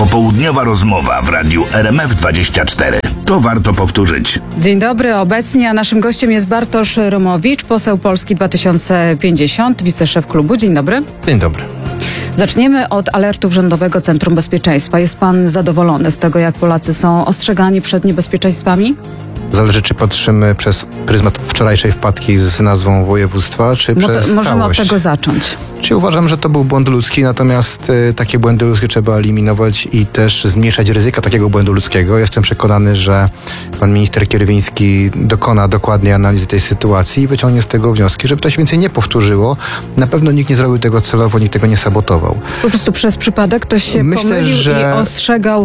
Popołudniowa rozmowa w radiu RMF24. To warto powtórzyć. Dzień dobry, obecnie, a naszym gościem jest Bartosz Romowicz, poseł Polski 2050, wiceszef klubu. Dzień dobry. Dzień dobry. Zaczniemy od alertów Rządowego Centrum Bezpieczeństwa. Jest pan zadowolony z tego, jak Polacy są ostrzegani przed niebezpieczeństwami? Zależy, czy patrzymy przez pryzmat wczorajszej wpadki z nazwą województwa, czy przez Możemy całość. od tego zacząć. Czyli uważam, że to był błąd ludzki, natomiast takie błędy ludzkie trzeba eliminować i też zmniejszać ryzyka takiego błędu ludzkiego. Jestem przekonany, że pan minister Kierwiński dokona dokładnej analizy tej sytuacji i wyciągnie z tego wnioski, żeby to się więcej nie powtórzyło. Na pewno nikt nie zrobił tego celowo, nikt tego nie sabotował. Po prostu przez przypadek ktoś się pomylił i ostrzegał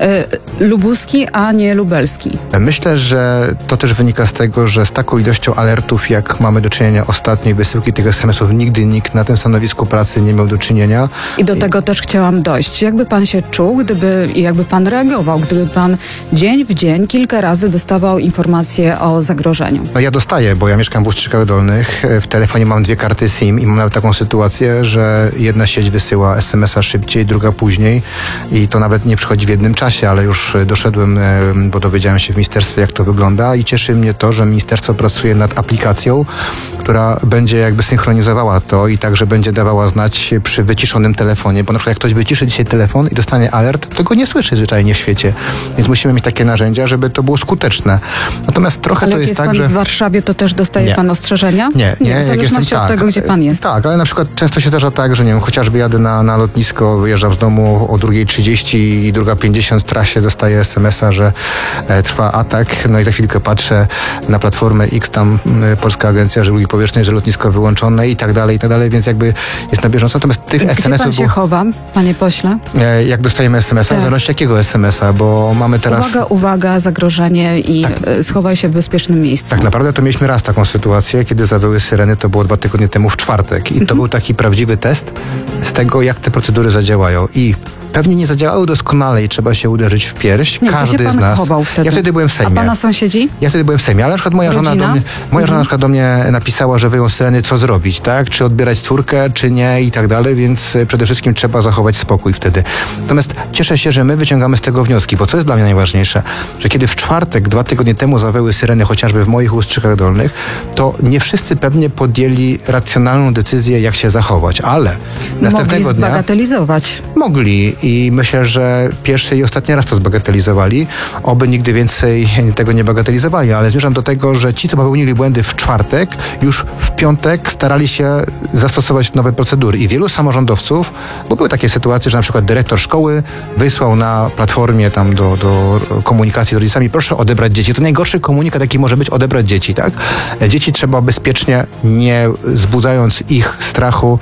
lubuski, a nie lubelski. Myślę, że to też wynika z tego, że z taką ilością alertów, jak mamy do czynienia ostatnio i wysyłki tych SMS-ów, nigdy nikt na tym stanowisku pracy nie miał do czynienia. I do tego też chciałam dojść. Jakby pan się czuł, jakby pan reagował, gdyby pan dzień w dzień kilka razy dostawał informacje o zagrożeniu? No ja dostaję, bo ja mieszkam w Ustrzykach Dolnych. W telefonie mam 2 karty SIM i mam nawet taką sytuację, że jedna sieć wysyła SMS-a szybciej, druga później i to nawet nie przychodzi w jednym czasie, ale już doszedłem, bo dowiedziałem się w ministerstwie, jak to wygląda i cieszy mnie to, że ministerstwo pracuje nad aplikacją, która będzie jakby synchronizowała to i także będzie dawała znać przy wyciszonym telefonie, bo na przykład jak ktoś wyciszy dzisiaj telefon i dostanie alert, to go nie słyszy zwyczajnie w świecie, więc musimy mieć takie narzędzia, żeby to było skuteczne. Natomiast trochę ale to jak jest pan tak, że... w Warszawie, to też dostaje pan ostrzeżenia? Nie. W zależności od tego, gdzie pan jest. Tak, ale na przykład często się zdarza tak, że nie wiem, chociażby jadę na lotnisko, wyjeżdżam z domu o 2:30 i 2:50 w trasie dostaję SMS-a, że trwa atak, no i za chwilkę patrzę na platformę X, tam Polska Agencja Żeglugi Powietrznej, że lotnisko wyłączone i tak dalej, więc jakby jest na bieżąco. Natomiast tych SMS-ów... Gdzie pan się chowa, panie pośle? Jak dostajemy SMS-a, tak. W zależności jakiego SMS-a, bo mamy teraz... Uwaga, zagrożenie i tak. Schowaj się w bezpiecznym miejscu. Tak naprawdę to mieliśmy raz taką sytuację, kiedy zawyły syreny, to było 2 tygodnie temu w czwartek i to był taki prawdziwy test z tego, jak te procedury zadziałają i pewnie nie zadziałały doskonale i trzeba się uderzyć w pierś. Nie, każdy gdzie się pan z nas. chował wtedy? Ja wtedy byłem w Sejmie. A pana sąsiedzi? Ja wtedy byłem w Sejmie, ale na przykład moja żona na przykład do mnie napisała, że wyją syreny, co zrobić, tak? Czy odbierać córkę, czy nie i tak dalej, więc przede wszystkim trzeba zachować spokój wtedy. Natomiast cieszę się, że my wyciągamy z tego wnioski, bo co jest dla mnie najważniejsze, że kiedy w czwartek, 2 tygodnie temu zawyły syreny, chociażby w moich Ustrzykach Dolnych, to nie wszyscy pewnie podjęli racjonalną decyzję, jak się zachować, ale następnego dnia... zbagatelizować. Mogli i myślę, że pierwszy i ostatni raz to zbagatelizowali. Oby nigdy więcej tego nie bagatelizowali, ale zmierzam do tego, że ci, co popełnili błędy w czwartek, już w piątek starali się zastosować nowe procedury. I wielu samorządowców, bo były takie sytuacje, że na przykład dyrektor szkoły wysłał na platformie tam do komunikacji z rodzicami, proszę odebrać dzieci. To najgorszy komunikat, jaki może być, odebrać dzieci, tak? Dzieci trzeba bezpiecznie, nie wzbudzając ich strachu,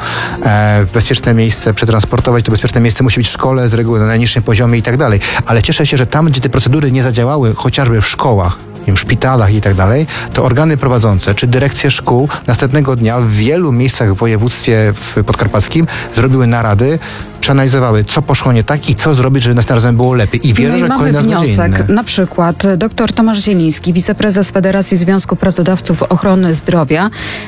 w bezpieczne miejsce przetransportować. To bezpieczne miejsce musi być w szkole, z reguły na najniższym poziomie i tak dalej. Ale cieszę się, że tam, gdzie te procedury nie zadziałały, chociażby w szkołach, w szpitalach i tak dalej, to organy prowadzące czy dyrekcje szkół następnego dnia w wielu miejscach w województwie podkarpackim zrobiły narady, przeanalizowały, co poszło nie tak i co zrobić, żeby następnym razem było lepiej. I wierzę, że mamy wniosek. inny. Na przykład dr Tomasz Zieliński, wiceprezes Federacji Związku Pracodawców Ochrony Zdrowia,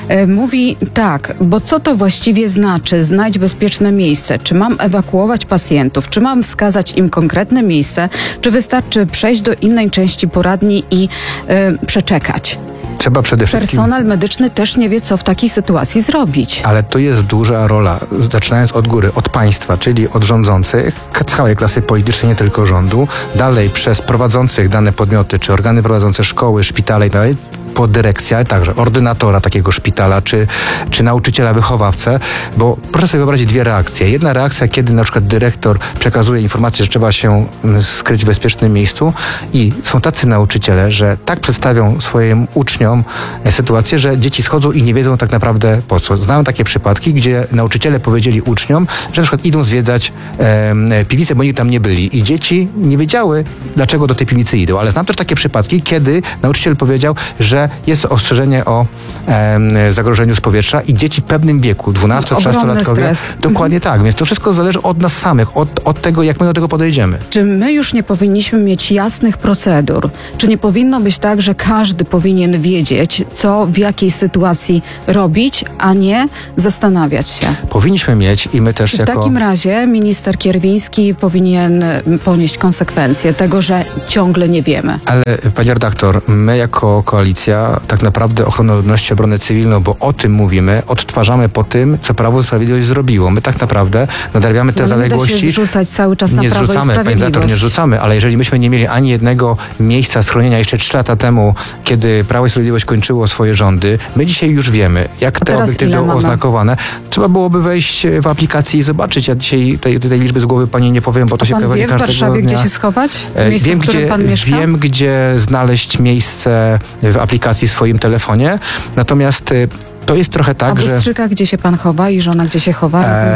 mówi tak, bo co to właściwie znaczy znajdź bezpieczne miejsce? Czy mam ewakuować pacjentów? Czy mam wskazać im konkretne miejsce? Czy wystarczy przejść do innej części poradni i przeczekać? Trzeba przede wszystkim... Personel medyczny też nie wie, co w takiej sytuacji zrobić. Ale to jest duża rola, zaczynając od góry, od państwa, czyli od rządzących, całej klasy politycznej, nie tylko rządu, dalej przez prowadzących dane podmioty, czy organy prowadzące szkoły, szpitale i dalej, po dyrekcję, ale także ordynatora takiego szpitala, czy nauczyciela, wychowawcę, bo proszę sobie wyobrazić 2 reakcje. Jedna reakcja, kiedy na przykład dyrektor przekazuje informację, że trzeba się skryć w bezpiecznym miejscu i są tacy nauczyciele, że tak przedstawią swoim uczniom sytuację, że dzieci schodzą i nie wiedzą tak naprawdę po co. Znałem takie przypadki, gdzie nauczyciele powiedzieli uczniom, że na przykład idą zwiedzać piwnicę, bo oni tam nie byli i dzieci nie wiedziały, dlaczego do tej piwnicy idą, ale znam też takie przypadki, kiedy nauczyciel powiedział, że że jest ostrzeżenie o zagrożeniu z powietrza i dzieci w pewnym wieku, 12-13-latkowie, stres. dokładnie tak, więc to wszystko zależy od nas samych, od tego, jak my do tego podejdziemy. Czy my już nie powinniśmy mieć jasnych procedur? Czy nie powinno być tak, że każdy powinien wiedzieć, co w jakiej sytuacji robić, a nie zastanawiać się? Powinniśmy mieć i my też W jako... takim razie minister Kierwiński powinien ponieść konsekwencje tego, że ciągle nie wiemy. Ale panie redaktor, my jako koalicja tak naprawdę ochronę ludności, obronę cywilną, bo o tym mówimy, odtwarzamy po tym, co Prawo i Sprawiedliwość zrobiło. My tak naprawdę nadrabiamy te zaległości. Nie da się zrzucać cały czas na Nie Prawo i zrzucamy, panie Sprawiedliwość. redaktor, nie zrzucamy, ale jeżeli myśmy nie mieli ani jednego miejsca schronienia jeszcze 3 lata temu, kiedy Prawo i Sprawiedliwość kończyło swoje rządy, my dzisiaj już wiemy, jak te teraz obiekty ile były mamy? oznakowane. Trzeba byłoby wejść w aplikację i zobaczyć. Ja dzisiaj tej liczby z głowy pani nie powiem, bo to się Pan kawałek wie w każdego Warszawie, dnia. gdzie się schować? W miejscu, Wiem, w którym pan mieszka? Wiem, gdzie znaleźć miejsce w aplikacji w swoim telefonie. Natomiast to jest trochę tak, A w że... Ustrzykach, gdzie się pan chowa i żona gdzie się chowa razem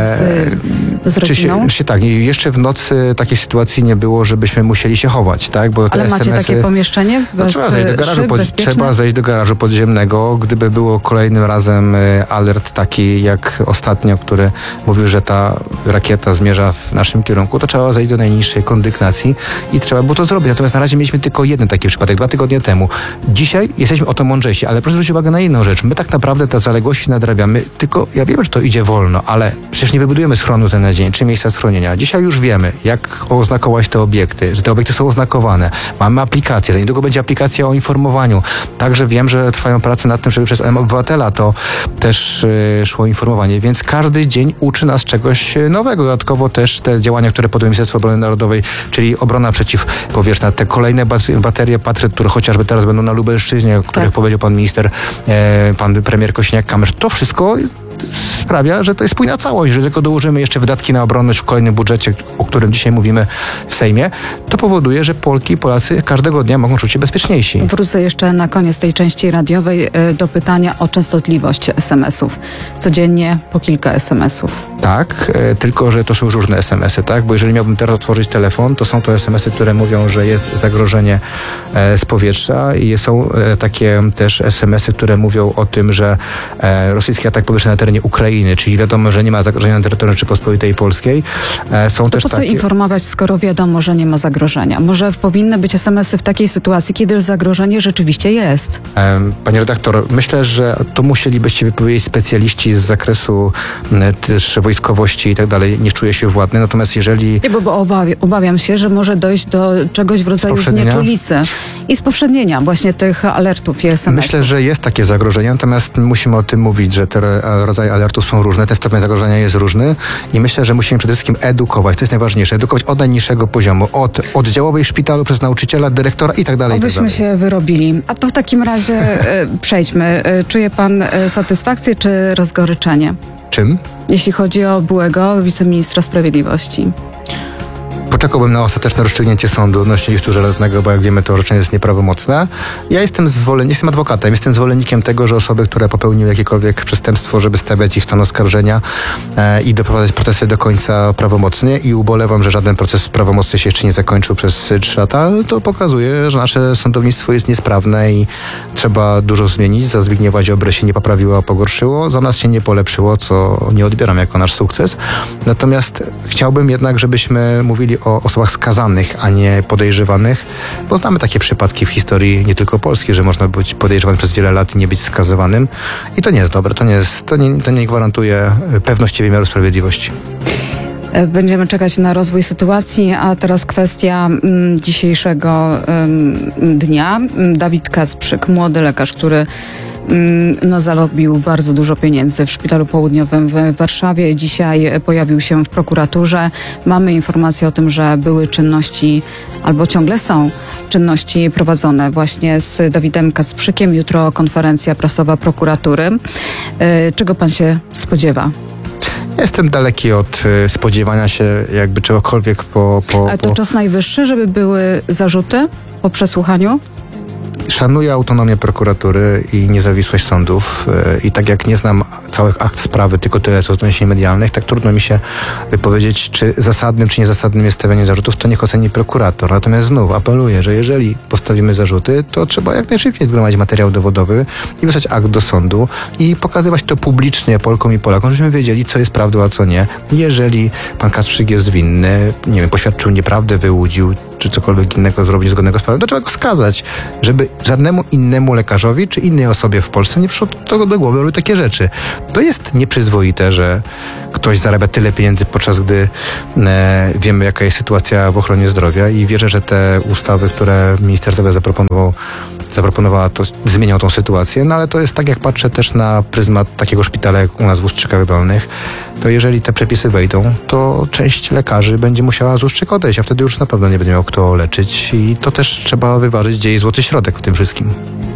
z rodziną? Tak, jeszcze w nocy takiej sytuacji nie było, żebyśmy musieli się chować, tak? Bo te Ale macie SMS-y... takie pomieszczenie bez trzeba zejść do garażu, szyb, bezpieczne? trzeba zejść do garażu podziemnego. Gdyby było kolejnym razem alert taki jak ostatnio, który mówił, że ta rakieta zmierza w naszym kierunku, to trzeba zejść do najniższej kondygnacji i trzeba było to zrobić. Natomiast na razie mieliśmy tylko jeden taki przypadek, 2 tygodnie temu. Dzisiaj jesteśmy o to mądrzejsi, ale proszę zwrócić uwagę na inną rzecz. My tak naprawdę te zaległości nadrabiamy, tylko ja wiem, że to idzie wolno, ale przecież nie wybudujemy schronu ten na dzień, czy miejsca schronienia. Dzisiaj już wiemy, jak oznakować te obiekty, że te obiekty są oznakowane. Mamy aplikację, za niedługo będzie aplikacja o informowaniu. Także wiem, że trwają prace nad tym, żeby przez obywatela to też szło informowanie, więc każdy dzień uczy nas czegoś nowego. Dodatkowo też te działania, które podejmuje Ministerstwo Obrony Narodowej, czyli obrona przeciwpowietrzna, te kolejne baterie Patriot, które chociażby teraz będą na Lubelszczyźnie, o których powiedział pan minister, pan premier Kosiniak-Kamysz, to wszystko sprawia, że to jest spójna całość, że tylko dołożymy jeszcze wydatki na obronność w kolejnym budżecie, o którym dzisiaj mówimy w Sejmie, to powoduje, że Polki i Polacy każdego dnia mogą czuć się bezpieczniejsi. Wrócę jeszcze na koniec tej części radiowej do pytania o częstotliwość SMS-ów. Codziennie po kilka SMS-ów. Tak, tylko że to są już różne SMS-y, tak? Bo jeżeli miałbym teraz otworzyć telefon, to są to SMS-y, które mówią, że jest zagrożenie z powietrza i są takie też SMS-y, które mówią o tym, że rosyjski atak powietrzny na terenie Ukrainy, czyli wiadomo, że nie ma zagrożenia na terytorium Rzeczypospolitej Polskiej. Są To też po co takie... informować, skoro wiadomo, że nie ma zagrożenia? Może powinny być SMS-y w takiej sytuacji, kiedy zagrożenie rzeczywiście jest? Panie redaktor, myślę, że to musielibyście wypowiedzieć specjaliści z zakresu też wojskowości i tak dalej. Nie czuję się władny, natomiast jeżeli... Nie, bo obawiam się, że może dojść do czegoś w rodzaju znieczulicy i spowszednienia właśnie tych alertów i SMS-ów. Myślę, że jest takie zagrożenie, natomiast musimy o tym mówić, że te rodzaje alertów są różne, ten stopień zagrożenia jest różny i myślę, że musimy przede wszystkim edukować, to jest najważniejsze, edukować od najniższego poziomu, od oddziałowej szpitalu przez nauczyciela, dyrektora i tak dalej. Obyśmy się wyrobili. A to w takim razie przejdźmy. Czuje pan satysfakcję czy rozgoryczenie? Czym? Jeśli chodzi o byłego wiceministra sprawiedliwości. Poczekałbym na ostateczne rozstrzygnięcie sądu odnośnie listu żelaznego, bo jak wiemy, to orzeczenie jest nieprawomocne. Ja jestem adwokatem, jestem zwolennikiem tego, że osoby, które popełniły jakiekolwiek przestępstwo, żeby stawiać ich w stan oskarżenia i doprowadzać procesy do końca prawomocnie i ubolewam, że żaden proces prawomocny się jeszcze nie zakończył przez 3 lata. To pokazuje, że nasze sądownictwo jest niesprawne i trzeba dużo zmienić. Za Zbigniewa Ziobry się nie poprawiło, a pogorszyło. Za nas się nie polepszyło, co nie odbieram jako nasz sukces. Natomiast chciałbym jednak, żebyśmy mówili o osobach skazanych, a nie podejrzewanych, bo znamy takie przypadki w historii nie tylko Polski, że można być podejrzewanym przez wiele lat i nie być skazywanym. I to nie jest dobre, to nie gwarantuje pewności wymiaru sprawiedliwości. Będziemy czekać na rozwój sytuacji, a teraz kwestia dzisiejszego dnia. Dawid Kasprzyk, młody lekarz, który zarobił bardzo dużo pieniędzy w Szpitalu Południowym w Warszawie. Dzisiaj pojawił się w prokuraturze. Mamy informację o tym, że były czynności, albo ciągle są czynności prowadzone właśnie z Dawidem Kasprzykiem. Jutro konferencja prasowa prokuratury. Czego pan się spodziewa? Jestem daleki od spodziewania się jakby czegokolwiek Ale to czas najwyższy, żeby były zarzuty po przesłuchaniu? Szanuję autonomię prokuratury i niezawisłość sądów i tak jak nie znam całych akt sprawy, tylko tyle co z doniesień medialnych, tak trudno mi się wypowiedzieć, czy zasadnym, czy niezasadnym jest stawianie zarzutów, to niech oceni prokurator. Natomiast znów apeluję, że jeżeli postawimy zarzuty, to trzeba jak najszybciej zgromadzić materiał dowodowy i wysłać akt do sądu i pokazywać to publicznie Polkom i Polakom, żebyśmy wiedzieli, co jest prawdą, a co nie. Jeżeli pan Kasprzyk jest winny, nie wiem, poświadczył nieprawdę, wyłudził, czy cokolwiek innego zrobić zgodnego z prawem, to trzeba go skazać, żeby żadnemu innemu lekarzowi, czy innej osobie w Polsce nie przyszło do głowy robić takie rzeczy. To jest nieprzyzwoite, że ktoś zarabia tyle pieniędzy, podczas gdy wiemy, jaka jest sytuacja w ochronie zdrowia i wierzę, że te ustawy, które minister zdrowia zaproponowała, to zmienią tą sytuację, no ale to jest tak, jak patrzę też na pryzmat takiego szpitala, jak u nas w Ustrzykach Dolnych, to jeżeli te przepisy wejdą, to część lekarzy będzie musiała z Ustrzyk odejść, a wtedy już na pewno nie będzie miał kto leczyć i to też trzeba wyważyć, gdzie jest złoty środek w tym wszystkim.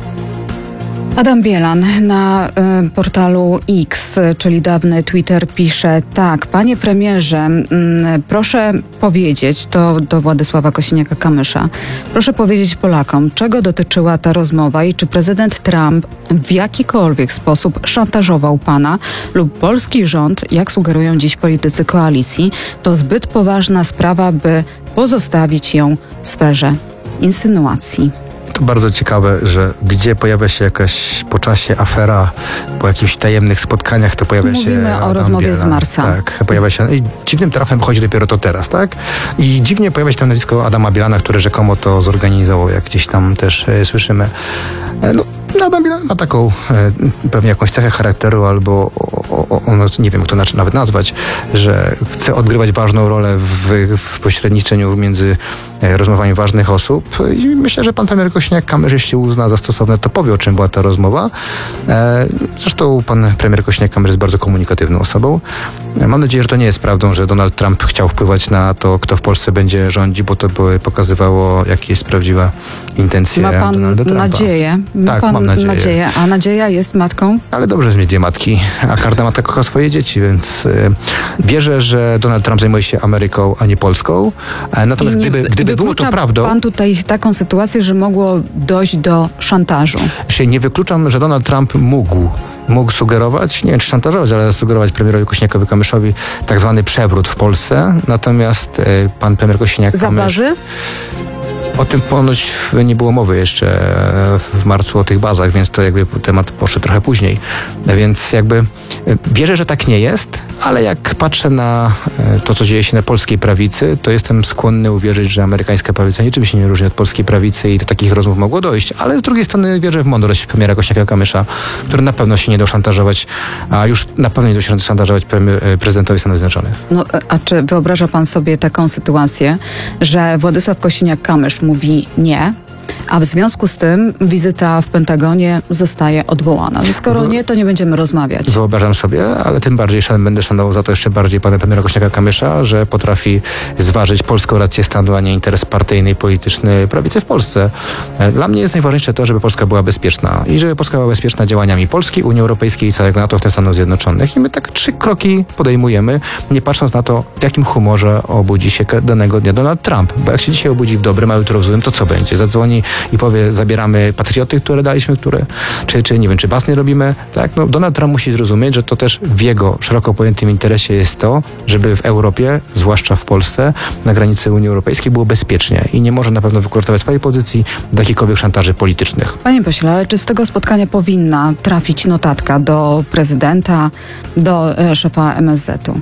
Adam Bielan na portalu X, czyli dawny Twitter, pisze tak: panie premierze, proszę powiedzieć, to do Władysława Kosiniaka-Kamysza, proszę powiedzieć Polakom, czego dotyczyła ta rozmowa i czy prezydent Trump w jakikolwiek sposób szantażował pana lub polski rząd, jak sugerują dziś politycy koalicji. To zbyt poważna sprawa, by pozostawić ją w sferze insynuacji. To bardzo ciekawe, że gdzie pojawia się jakaś po czasie afera, po jakichś tajemnych spotkaniach, to pojawia się Mówimy o rozmowie Bielan. z marca. Tak, pojawia się. I dziwnym trafem wychodzi dopiero to teraz, tak? I dziwnie pojawia się tam nazwisko Adama Bielana, który rzekomo to zorganizował, jak gdzieś tam też słyszymy. Adam Bielan ma taką pewnie jakąś cechę charakteru albo nie wiem, jak to nawet nazwać, że chce odgrywać ważną rolę w pośredniczeniu między rozmowami ważnych osób i myślę, że pan premier Kosiniak-Kamysz, jeśli uzna za stosowne, to powie, o czym była ta rozmowa. Zresztą pan premier Kosiniak-Kamysz jest bardzo komunikatywną osobą. Mam nadzieję, że to nie jest prawdą, że Donald Trump chciał wpływać na to, kto w Polsce będzie rządzić, bo to by pokazywało, jaka jest prawdziwa intencja Donalda Trumpa. Nadzieję. Tak, mam nadzieję. A nadzieja jest matką? Ale dobrze jest mieć dwie matki, a każda matka kocha swoje dzieci, więc wierzę, że Donald Trump zajmuje się Ameryką, a nie Polską. Natomiast gdyby było to prawdą... pan tutaj taką sytuację, że mogło dojść do szantażu? Nie wykluczam, że Donald Trump mógł sugerować, nie wiem czy szantażować, ale sugerować premierowi Kosiniakowi-Kamyszowi tak zwany przewrót w Polsce. Natomiast pan premier Kosiniak-Kamysz... Za bazy? O tym ponoć nie było mowy jeszcze w marcu o tych bazach, więc to jakby temat poszedł trochę później. Więc jakby wierzę, że tak nie jest, ale jak patrzę na to, co dzieje się na polskiej prawicy, to jestem skłonny uwierzyć, że amerykańska prawica niczym się nie różni od polskiej prawicy i do takich rozmów mogło dojść. Ale z drugiej strony wierzę w mądrość premiera Kosiniaka-Kamysza, który na pewno się nie dał szantażować, a już na pewno nie dał się szantażować prezydentowi Stanów Zjednoczonych. No, a czy wyobraża pan sobie taką sytuację, że Władysław Kosiniak-Kamysz mówi nie, a w związku z tym wizyta w Pentagonie zostaje odwołana? Skoro nie, to nie będziemy rozmawiać. Wyobrażam sobie, ale tym bardziej będę szanował za to jeszcze bardziej pana premiera Kosiniaka-Kamysza, że potrafi zważyć polską rację stanu, a nie interes partyjny i polityczny prawicy w Polsce. Dla mnie jest najważniejsze to, żeby Polska była bezpieczna i żeby Polska była bezpieczna działaniami Polski, Unii Europejskiej i całego NATO, w tym Stanów Zjednoczonych. I my tak 3 kroki podejmujemy, nie patrząc na to, w jakim humorze obudzi się danego dnia Donald Trump. Bo jak się dzisiaj obudzi w dobrym, a jutro w złym, to co będzie? Zadzwoni i powie, zabieramy patrioty, które daliśmy, czy nie wiem, czy was nie robimy. Tak? No, Donald Trump musi zrozumieć, że to też w jego szeroko pojętym interesie jest to, żeby w Europie, zwłaszcza w Polsce, na granicy Unii Europejskiej było bezpiecznie i nie może na pewno wykorzystywać swojej pozycji do jakichkolwiek szantaży politycznych. Panie pośle, ale czy z tego spotkania powinna trafić notatka do prezydenta, do szefa MSZ-u?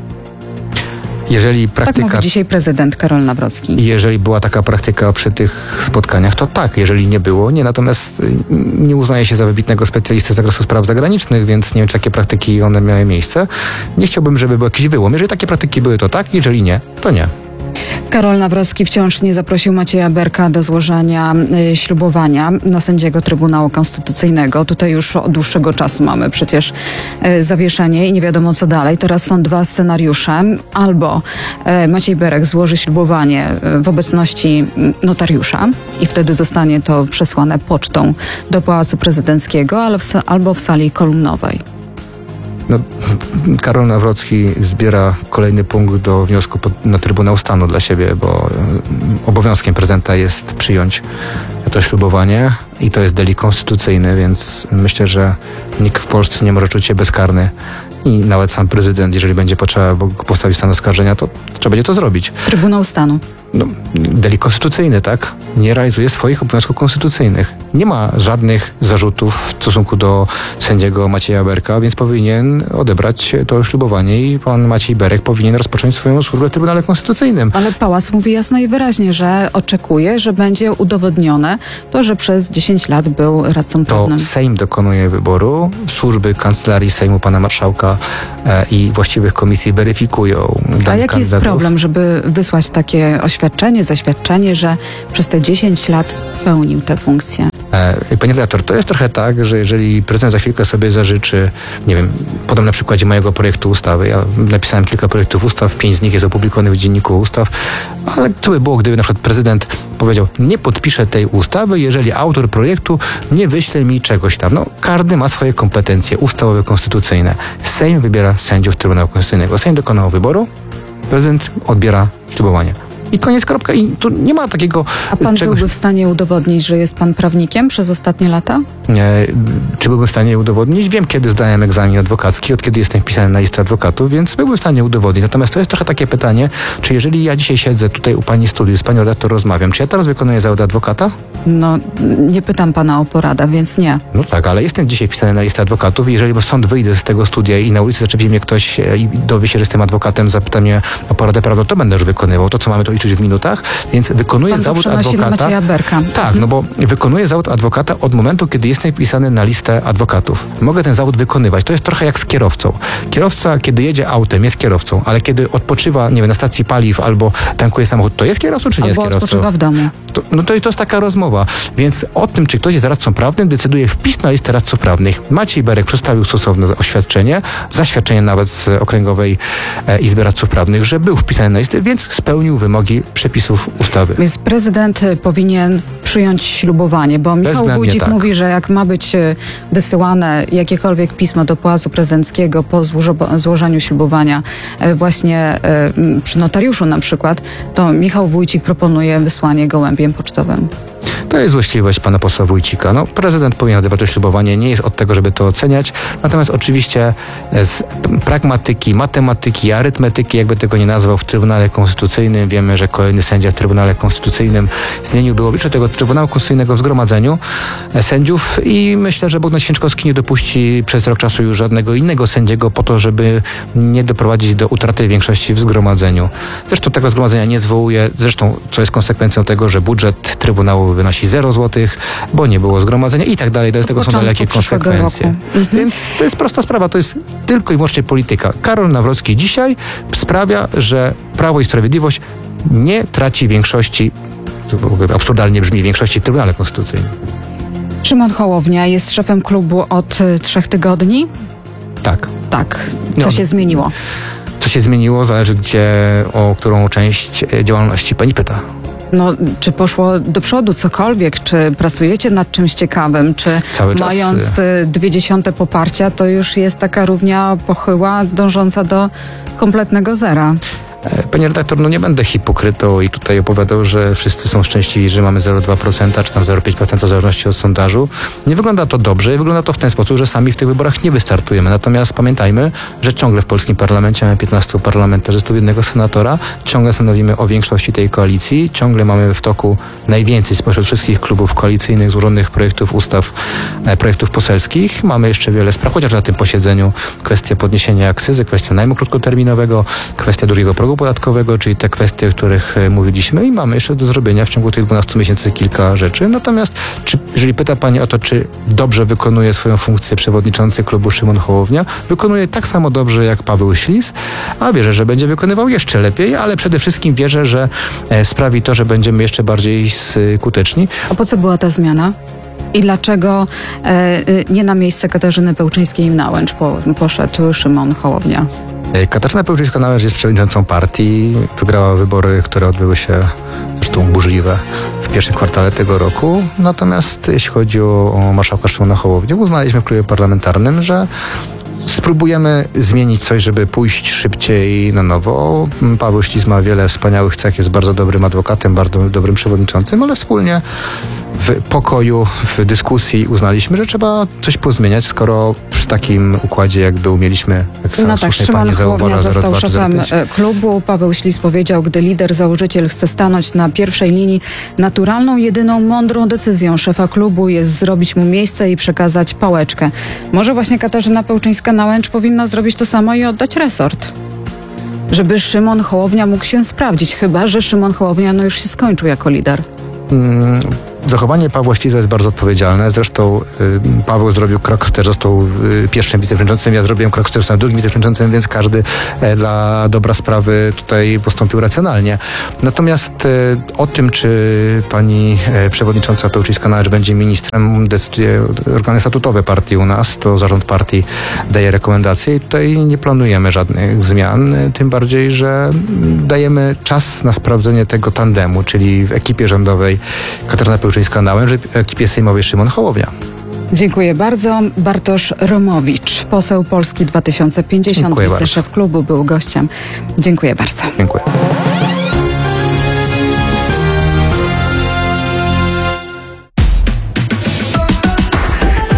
Jeżeli praktyka... Tak mówi dzisiaj prezydent Karol Nawrocki. Jeżeli była taka praktyka przy tych spotkaniach, to tak. Jeżeli nie było, nie. Natomiast nie uznaje się za wybitnego specjalisty z zakresu spraw zagranicznych, więc nie wiem, czy takie praktyki one miały miejsce. Nie chciałbym, żeby był jakiś wyłom. Jeżeli takie praktyki były, to tak. Jeżeli nie, to nie. Karol Nawrocki wciąż nie zaprosił Macieja Berka do złożenia ślubowania na sędziego Trybunału Konstytucyjnego. Tutaj już od dłuższego czasu mamy przecież zawieszenie i nie wiadomo co dalej. Teraz są 2 scenariusze. Albo Maciej Berek złoży ślubowanie w obecności notariusza i wtedy zostanie to przesłane pocztą do Pałacu Prezydenckiego, albo w sali kolumnowej. No, Karol Nawrocki zbiera kolejny punkt do wniosku na Trybunał Stanu dla siebie, bo obowiązkiem prezydenta jest przyjąć to ślubowanie i to jest delikt konstytucyjny, więc myślę, że nikt w Polsce nie może czuć się bezkarny i nawet sam prezydent, jeżeli będzie potrzeba postawić stan oskarżenia, to trzeba będzie to zrobić. Trybunał Stanu. No, delikt konstytucyjny, tak? Nie realizuje swoich obowiązków konstytucyjnych. Nie ma żadnych zarzutów w stosunku do sędziego Macieja Berka, więc powinien odebrać to ślubowanie i pan Maciej Berek powinien rozpocząć swoją służbę w Trybunale Konstytucyjnym. Ale Pałac mówi jasno i wyraźnie, że oczekuje, że będzie udowodnione to, że przez 10 lat był radcą To prawnym. Sejm dokonuje wyboru, służby Kancelarii Sejmu pana marszałka i właściwych komisji weryfikują danych A jaki jest kandydatów. problem, żeby wysłać takie zaświadczenie, że przez te 10 lat pełnił tę funkcję? Panie redaktor, to jest trochę tak, że jeżeli prezydent za chwilkę sobie zażyczy, nie wiem, podam na przykładzie mojego projektu ustawy. Ja napisałem kilka projektów ustaw, 5 z nich jest opublikowanych w Dzienniku Ustaw, ale co by było, gdyby na przykład prezydent powiedział, nie podpiszę tej ustawy, jeżeli autor projektu nie wyśle mi czegoś tam. No, każdy ma swoje kompetencje ustawowe, konstytucyjne. Sejm wybiera sędziów Trybunału Konstytucyjnego. Sejm dokonał wyboru, prezydent odbiera ślubowanie. I koniec, kropka. I tu nie ma takiego A pan czegoś... byłby w stanie udowodnić, że jest pan prawnikiem przez ostatnie lata? Czy byłbym w stanie udowodnić? Wiem, kiedy zdałem egzamin adwokacki, od kiedy jestem wpisany na listę adwokatów, więc byłbym w stanie udowodnić. Natomiast to jest trochę takie pytanie, czy jeżeli ja dzisiaj siedzę tutaj u pani studiu, z panią redaktor rozmawiam, czy ja teraz wykonuję zawód adwokata? No, nie pytam pana o poradę, więc nie. No tak, ale jestem dzisiaj wpisany na listę adwokatów i jeżeli stąd wyjdę z tego studia i na ulicy zaczepi mnie ktoś i dowie się, że jestem adwokatem, zapyta mnie o poradę prawną, to będę już wykonywał. To, co mamy to liczyć w minutach, więc wykonuję Pan to zawód przenosi adwokata. na Macieja Berka. Tak, no bo wykonuję zawód adwokata od momentu, kiedy jestem wpisany na listę adwokatów. Mogę ten zawód wykonywać. To jest trochę jak z kierowcą. Kierowca, kiedy jedzie autem, jest kierowcą, ale kiedy odpoczywa, nie wiem, na stacji paliw albo tankuje samochód, to jest kierowcą, czy nie jest Albo kierowcą? odpoczywa w domu. To jest taka rozmowa. Więc o tym, czy ktoś jest radcą prawnym, decyduje wpis na listę radców prawnych. Maciej Berek przedstawił stosowne oświadczenie, zaświadczenie nawet z Okręgowej Izby Radców Prawnych, że był wpisany na listę, więc spełnił wymogi przepisów ustawy. Więc prezydent powinien przyjąć ślubowanie, bo Michał Bezwzględnie Wójcik tak. mówi, że jak ma być wysyłane jakiekolwiek pismo do Pałacu Prezydenckiego po złożeniu ślubowania właśnie przy notariuszu na przykład, to Michał Wójcik proponuje wysłanie gołębiem pocztowym. To jest złośliwość pana posła Wójcika. No, prezydent powinien odebrać to ślubowanie, nie jest od tego, żeby to oceniać. Natomiast oczywiście z pragmatyki, matematyki, arytmetyki, jakby tego nie nazwał, w Trybunale Konstytucyjnym wiemy, że kolejny sędzia w Trybunale Konstytucyjnym zmieniłby oblicze tego Trybunału Konstytucyjnego w zgromadzeniu sędziów i myślę, że Bogdan Święczkowski nie dopuści przez rok czasu już żadnego innego sędziego po to, żeby nie doprowadzić do utraty większości w zgromadzeniu. Zresztą tego zgromadzenia nie zwołuje, co jest konsekwencją tego, że budżet Trybunału wynosi 0 złotych, bo nie było zgromadzenia i tak dalej. Do tego są dalekie konsekwencje. Więc to jest prosta sprawa, to jest tylko i wyłącznie polityka. Karol Nawrocki dzisiaj sprawia, że Prawo i Sprawiedliwość nie traci większości, to w ogóle absurdalnie brzmi, większości w Trybunale Konstytucyjnym. Szymon Hołownia jest szefem klubu od 3 tygodni? Tak. Tak. Co No. się zmieniło? Co się zmieniło, zależy o którą część działalności pani pyta. No, czy poszło do przodu cokolwiek? Czy pracujecie nad czymś ciekawym? Czy Cały czas. mając 0,2 poparcia, to już jest taka równia pochyła, dążąca do kompletnego zera? Panie redaktor, no nie będę hipokrytą i tutaj opowiadał, że wszyscy są szczęśliwi, że mamy 0,2% czy tam 0,5% w zależności od sondażu. Nie wygląda to dobrze i wygląda to w ten sposób, że sami w tych wyborach nie wystartujemy. Natomiast pamiętajmy, że ciągle w polskim parlamencie mamy 15 parlamentarzystów, 1 senatora, ciągle stanowimy o większości tej koalicji, ciągle mamy w toku najwięcej spośród wszystkich klubów koalicyjnych złożonych projektów ustaw, projektów poselskich. Mamy jeszcze wiele spraw, chociaż na tym posiedzeniu kwestia podniesienia akcyzy, kwestia najmu krótkoterminowego, kwestia drugiego progu podatkowego, czyli te kwestie, o których mówiliśmy i mamy jeszcze do zrobienia w ciągu tych 12 miesięcy kilka rzeczy. Natomiast jeżeli pyta pani o to, czy dobrze wykonuje swoją funkcję przewodniczący klubu Szymon Hołownia, wykonuje tak samo dobrze jak Paweł Ślis, a wierzę, że będzie wykonywał jeszcze lepiej, ale przede wszystkim wierzę, że sprawi to, że będziemy jeszcze bardziej skuteczni. A po co była ta zmiana? I dlaczego nie na miejsce Katarzyny Pełczyńskiej-Nałęcz poszedł Szymon Hołownia? Katarzyna Pełczyńska-Nałęcz jest przewodniczącą partii, wygrała wybory, które odbyły się zresztą burzliwe w pierwszym kwartale tego roku. Natomiast jeśli chodzi o marszałka Szymona Hołownię, uznaliśmy w klubie parlamentarnym, że Spróbujemy zmienić coś, żeby pójść szybciej na nowo. Paweł Ślis ma wiele wspaniałych cech, jest bardzo dobrym adwokatem, bardzo dobrym przewodniczącym, ale wspólnie w pokoju, w dyskusji uznaliśmy, że trzeba coś pozmieniać, skoro przy takim układzie, jak był, mieliśmy, jak sama słusznie Szymon pani Hołownia zauważa, został 0,2 czy szefem 0,5. klubu. Paweł Ślis powiedział, gdy lider, założyciel chce stanąć na pierwszej linii, naturalną, jedyną mądrą decyzją szefa klubu jest zrobić mu miejsce i przekazać pałeczkę. Może właśnie Katarzyna Pełczyńska-Nałęcz powinna zrobić to samo i oddać resort, żeby Szymon Hołownia mógł się sprawdzić, chyba że Szymon Hołownia już się skończył jako lider. Zachowanie Pawła Ślisa jest bardzo odpowiedzialne. Zresztą Paweł zrobił krok wstecz, został pierwszym wiceprzewodniczącym, ja zrobiłem krok wstecz, zostałem drugim wiceprzewodniczącym, więc każdy dla dobra sprawy tutaj postąpił racjonalnie. Natomiast o tym, czy pani przewodnicząca Pełczyńska-Nałęcz będzie ministrem, decyduje organy statutowe partii u nas, to zarząd partii daje rekomendacje i tutaj nie planujemy żadnych zmian, tym bardziej, że dajemy czas na sprawdzenie tego tandemu, czyli w ekipie rządowej Katarzyna Pełczyńska-Nałęcz, w ekipie sejmowej Szymon Hołownia. Dziękuję bardzo. Bartosz Romowicz, poseł Polski 2050, Dziękuję bardzo. wiceszef klubu, był gościem. Dziękuję bardzo. Dziękuję.